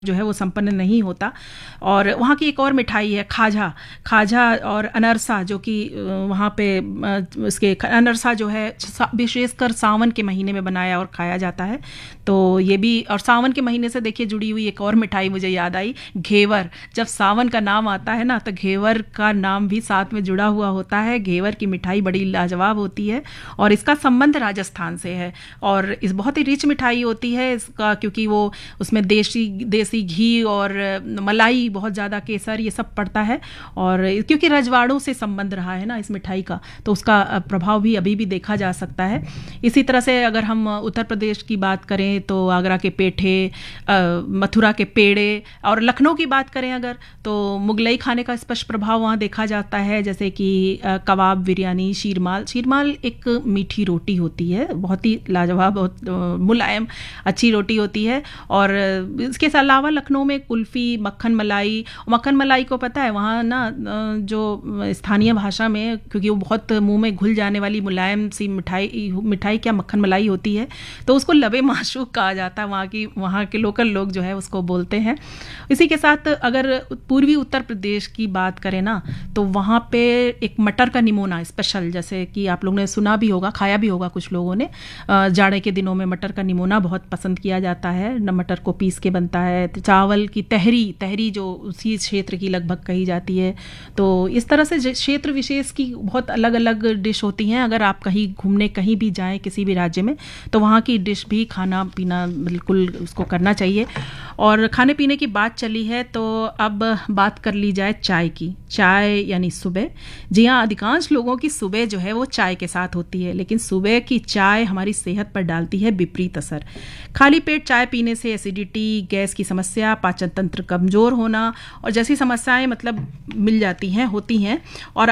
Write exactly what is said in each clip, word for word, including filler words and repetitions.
जो है वो संपन्न नहीं होता। और वहाँ की एक और मिठाई है खाजा खाजा और अनरसा, जो कि वहाँ पे उसके अनरसा जो है विशेषकर सावन के महीने में बनाया और खाया जाता है। तो ये भी, और सावन के महीने से देखिए जुड़ी हुई एक और मिठाई मुझे याद आई, घेवर। जब सावन का नाम आता है ना तो घेवर का नाम भी साथ में जुड़ा हुआ होता है। घेवर की मिठाई बड़ी लाजवाब होती है और इसका संबंध राजस्थान से है और इस बहुत ही रिच मिठाई होती है इसका, क्योंकि वो उसमें देशी देसी घी और मलाई, बहुत ज़्यादा केसर, ये सब पड़ता है। और क्योंकि रजवाड़ों से संबंध रहा है ना इस मिठाई का, तो उसका प्रभाव भी अभी भी देखा जा सकता है। इसी तरह से अगर हम उत्तर प्रदेश की बात करें तो आगरा के पेठे, मथुरा के पेड़े, और लखनऊ की बात करें अगर तो मुगलई खाने का स्पष्ट प्रभाव वहाँ देखा जाता है, जैसे कि कबाब, बिरयानी, शीरमाल। शीरमाल एक मीठी रोटी होती है, बहुत ही लाजवाब, बहुत मुलायम अच्छी रोटी होती है। और इसके अलावा लखनऊ में कुल्फी, मक्खन मलाई। मक्खन मलाई को पता है वहाँ ना जो स्थानीय भाषा में, क्योंकि वो बहुत मुंह में घुल जाने वाली मुलायम सी मिठाई मिठाई क्या मक्खन मलाई होती है, तो उसको लबे माशूक कहा जाता है। वहाँ की वहाँ के लोकल लोग जो है उसको बोलते हैं। इसी के साथ अगर पूर्वी उत्तर प्रदेश की बात करें ना तो वहाँ पे एक मटर का निमोना स्पेशल, जैसे कि आप लोगों ने सुना भी होगा, खाया भी होगा कुछ लोगों ने, जाड़े के दिनों में मटर का निमोना बहुत पसंद किया जाता है। न मटर को पीस के बनता है। चावल की तहरी तहरी जो उसी क्षेत्र की लगभग कही जाती है। तो इस तरह से क्षेत्र विशेष की बहुत अलग अलग डिश होती हैं। अगर आप कहीं घूमने कहीं भी जाएं किसी भी राज्य में तो वहाँ की डिश भी खाना पीना बिल्कुल उसको करना चाहिए। और खाने पीने की बात चली है तो अब बात कर ली जाए चाय की। चाय यानी सुबह। जी हाँ, अधिकांश लोगों की सुबह जो है वो चाय के साथ होती है, लेकिन सुबह की चाय हमारी सेहत पर डालती है विपरीत असर। खाली पेट चाय पीने से एसिडिटी, गैस की समस्या, पाचन तंत्र कमजोर होना और जैसी समस्याएं मतलब मिल जाती हैं, होती हैं। और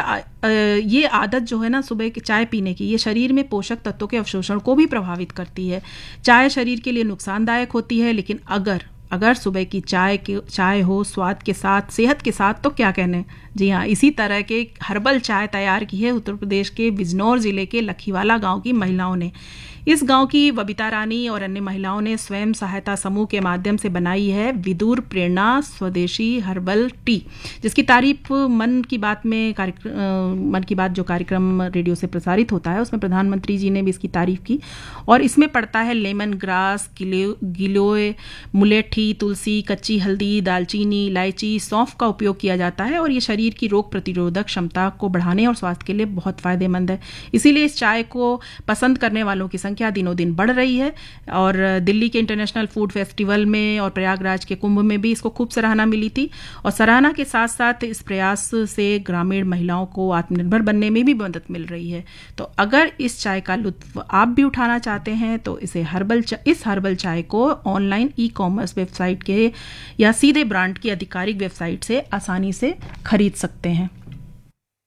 ये आदत जो है ना सुबह की चाय पीने की, ये शरीर में पोषक तत्वों के अवशोषण को भी प्रभावित करती है। चाय शरीर के लिए नुकसानदायक होती है, लेकिन अगर अगर सुबह की चाय के चाय हो स्वाद के साथ, सेहत के साथ, तो क्या कहने। जी हाँ, इसी तरह के हर्बल चाय तैयार की है उत्तर प्रदेश के बिजनौर जिले के लखीवाला गांव की महिलाओं ने। इस गांव की बबीता रानी और अन्य महिलाओं ने स्वयं सहायता समूह के माध्यम से बनाई है विदुर प्रेरणा स्वदेशी हर्बल टी, जिसकी तारीफ मन की बात में कार्यक्रम मन की बात जो कार्यक्रम रेडियो से प्रसारित होता है उसमें प्रधानमंत्री जी ने भी इसकी तारीफ की। और इसमें पड़ता है लेमन ग्रास, गिलोय, मुलेठी, तुलसी, कच्ची हल्दी, दालचीनी, इलायची, सौंफ का उपयोग किया जाता है। और ये शरीर की रोग प्रतिरोधक क्षमता को बढ़ाने और स्वास्थ्य के लिए बहुत फायदेमंद है। इसीलिए इस चाय को पसंद करने वालों की संख्या दिनों दिन बढ़ रही है। और दिल्ली के इंटरनेशनल फूड फेस्टिवल में और प्रयागराज के कुंभ में भी इसको खूब सराहना मिली थी। और सराहना के साथ साथ इस प्रयास से ग्रामीण महिलाओं को आत्मनिर्भर बनने में भी मदद मिल रही है। तो अगर इस चाय का लुत्फ आप भी उठाना चाहते हैं तो इसे हर्बल इस हर्बल चाय को ऑनलाइन ई कॉमर्स वेबसाइट के या सीधे ब्रांड की आधिकारिक वेबसाइट से आसानी से खरीद सकते हैं।